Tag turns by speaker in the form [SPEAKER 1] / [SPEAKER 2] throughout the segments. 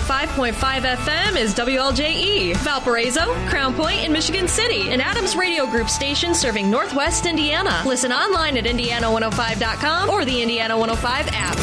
[SPEAKER 1] 105.5 FM is WLJE, Valparaiso, Crown Point, and Michigan City, an Adams Radio Group station serving Northwest Indiana. Listen online at Indiana105.com or the Indiana 105 app.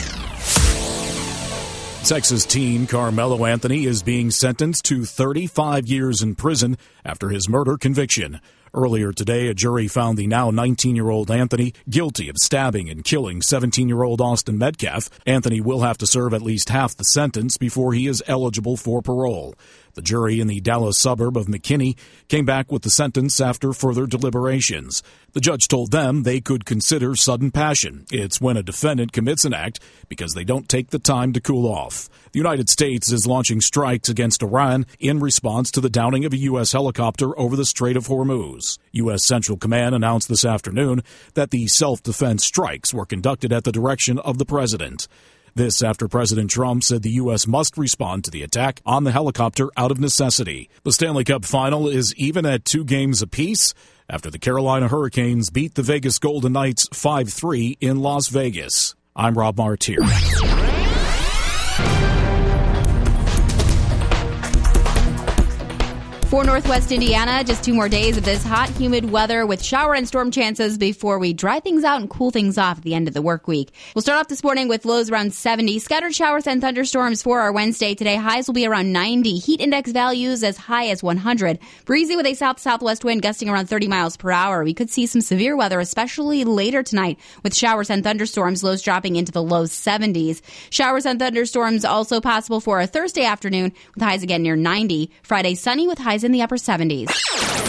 [SPEAKER 2] Texas teen Carmelo Anthony is being sentenced to 35 years in prison after his murder conviction. Earlier today, a jury found the now 19-year-old Anthony guilty of stabbing and killing 17-year-old Austin Metcalf. Anthony will have to serve at least half the sentence before he is eligible for parole. The jury in the Dallas suburb of McKinney came back with the sentence after further deliberations. The judge told them they could consider sudden passion. It's when a defendant commits an act because they don't take the time to cool off. The United States is launching strikes against Iran in response to the downing of a U.S. helicopter over the Strait of Hormuz. U.S. Central Command announced this afternoon that the self-defense strikes were conducted at the direction of the president. This after President Trump said the U.S. must respond to the attack on the helicopter out of necessity. The Stanley Cup final is even at 2 games apiece after the Carolina Hurricanes beat the Vegas Golden Knights 5-3 in Las Vegas. I'm Rob Martier.
[SPEAKER 3] For Northwest Indiana, just 2 more days of this hot, humid weather with shower and storm chances before we dry things out and cool things off at the end of the work week. We'll start off this morning with lows around 70. Scattered showers and thunderstorms for our Wednesday. Today, highs will be around 90. Heat index values as high as 100. Breezy with a south-southwest wind gusting around 30 miles per hour. We could see some severe weather, especially later tonight with showers and thunderstorms, lows dropping into the low 70s. Showers and thunderstorms also possible for a Thursday afternoon with highs again near 90. Friday, sunny with highs in the upper 70s.